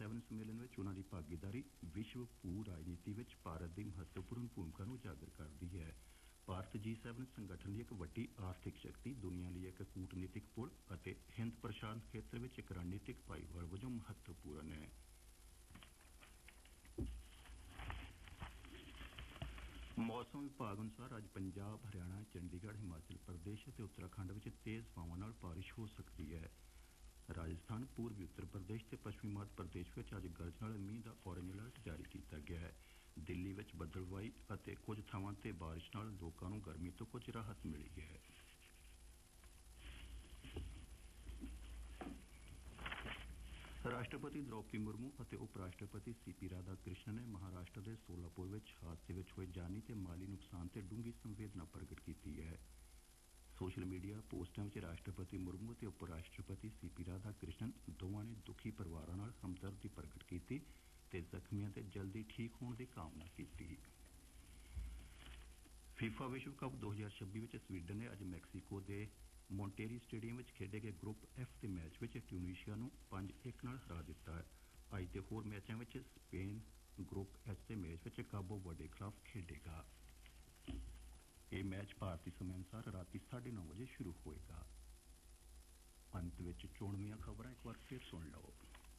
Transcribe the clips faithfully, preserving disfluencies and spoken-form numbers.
Seven सम्मेलन में उन्हों की भागीदारी विश्व भू राजनीति में भारत की महत्वपूर्ण भूमिका को उजागर करती है। भारत जी सैवन संगठन की एक वड्डी आर्थिक शक्ति, दुनिया लिए एक कूटनीतिक पुल और हिंद प्रशांत खेत्र में एक रणनीतिक भाईवाल वजों महत्वपूर्ण है। मौसम विभाग अनुसार अज पंजाब, हरियाणा, चंडीगढ़, हिमाचल प्रदेश और उत्तराखंड में तेज हवाओं नाल बारिश हो सकती है। राजस्थान, पूर्वी उत्तर प्रदेश और पश्चिमी मध्य प्रदेश में अज गरज नाल मींह का ऑरेंज अलर्ट जारी किया गया है। दिल्ली में बदलवाई और कुछ थावां ते बारिश नाल लोकां नूं गर्मी तो कुछ राहत मिली है। राष्ट्रपति द्रौपदी मुर्मू और उप राष्ट्रपति सी पी राधा कृष्णन ने महाराष्ट्र के सोलापुर में हादसे में हुए जानी ते माली नुकसान से डूंगी संवेदना प्रगट की है। सोशल मीडिया पोस्टां में राष्ट्रपति मुर्मू और उप राष्ट्रपति सी पी राधा कृष्णन दोवां ने दुखी परिवारां नाल हमदर्दी प्रगट की ते जख्मियां ते जल्दी ठीक होने की कामना की। फीफा विश्व कप दो हजार छब्बी में स्वीडन ने अज मैक्सीको के मोंटेरी स्टेडियम में खेडे गए ग्रुप एफ के मैच में ट्यूनीशिया नूं पांच एक नाल हरा दिता है। अज के होर मैचों में स्पेन ग्रुप एच के मैच में काबो वर्डे खिलाफ खेडेगा। यह मैच भारतीय समय अनुसार रात साढ़े नौ बजे शुरू होएगा। अंत में चोणवीं खबरां एक बार फिर सुन लो।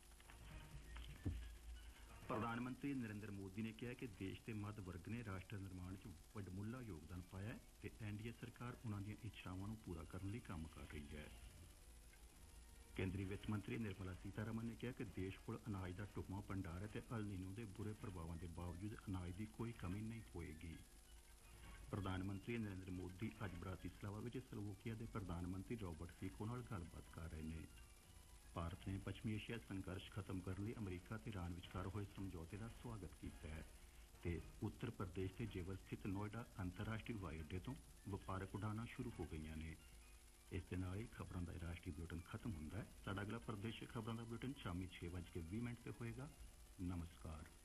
प्रधानमंत्री नरेंद्र मोदी ने कहा कि देश के मध्य वर्ग ने राष्ट्र निर्माण च वडमुला योगदान पाया है और एनडीए सरकार उन्होंने इच्छावां नूं पूरा करने लई काम कर रही है। केंद्रीय वित्त मंत्री निर्मला सीतारमण ने कहा कि देश को अनाज का ढुकवां भंडार है ते अल नीनो के बुरे प्रभावों के बावजूद अनाज की कोई कमी नहीं होएगी। प्रधानमंत्री नरेंद्र मोदी अज ब्रातिस्लावा में स्लोवाकिया के प्रधानमंत्री रॉबर्ट फीको नाल गलबात कर रहे हैं। भारत ने पश्चिमी एशिया संघर्ष खत्म करने लिए अमरीका ते ईरान विचकार होए समझौते का स्वागत किया है ते उत्तर प्रदेश के जेवर स्थित नोएडा अंतरराष्ट्रीय हवाई अड्डे तो व्यापारक उड़ाना शुरू हो गई ने। इस दे नाल ही खबरों का राष्ट्रीय बुलेटिन खत्म होता है। साडा अगला प्रदेश खबरों का बुलेटिन शामी छे बज के भी मिनट से होएगा। नमस्कार।